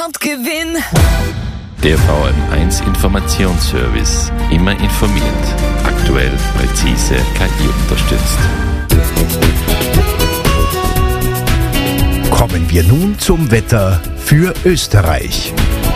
Gewinn. Der VM1 Informationsservice. Immer informiert. Aktuell, präzise, KI unterstützt. Kommen wir nun zum Wetter für Österreich.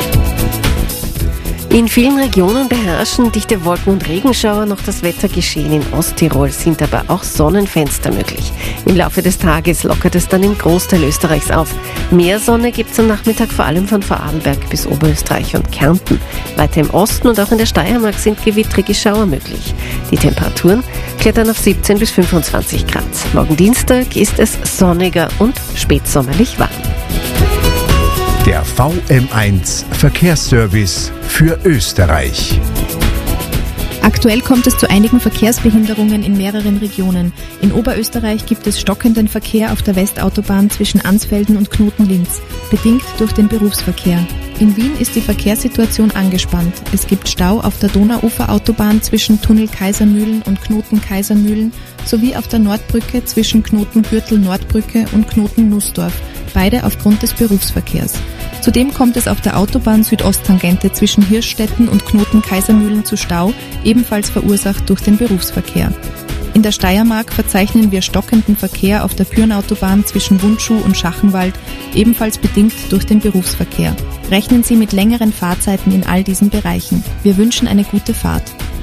In vielen Regionen beherrschen dichte Wolken- und Regenschauer noch das Wettergeschehen. In Osttirol sind aber auch Sonnenfenster möglich. Im Laufe des Tages lockert es dann im Großteil Österreichs auf. Mehr Sonne gibt es am Nachmittag vor allem von Vorarlberg bis Oberösterreich und Kärnten. Weiter im Osten und auch in der Steiermark sind gewittrige Schauer möglich. Die Temperaturen klettern auf 17 bis 25 Grad. Morgen Dienstag ist es sonniger und spätsommerlich warm. Der VM1 Verkehrsservice für Österreich. Aktuell kommt es zu einigen Verkehrsbehinderungen in mehreren Regionen. In Oberösterreich gibt es stockenden Verkehr auf der Westautobahn zwischen Ansfelden und Knoten-Linz, bedingt durch den Berufsverkehr. In Wien ist die Verkehrssituation angespannt. Es gibt Stau auf der Donauuferautobahn zwischen Tunnel Kaisermühlen und Knoten Kaisermühlen sowie auf der Nordbrücke zwischen Knoten Gürtel Nordbrücke und Knoten Nussdorf, beide aufgrund des Berufsverkehrs. Zudem kommt es auf der Autobahn Südosttangente zwischen Hirschstetten und Knoten Kaisermühlen zu Stau, ebenfalls verursacht durch den Berufsverkehr. In der Steiermark verzeichnen wir stockenden Verkehr auf der Fürnautobahn zwischen Wundschuh und Schachenwald, ebenfalls bedingt durch den Berufsverkehr. Rechnen Sie mit längeren Fahrzeiten in all diesen Bereichen. Wir wünschen eine gute Fahrt.